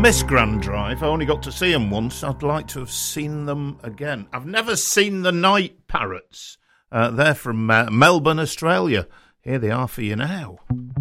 miss Grand Drive. I only got to see them once. I'd like to have seen them again. I've never seen the Night Parrots. They're from Melbourne, Australia. Here they are for you now.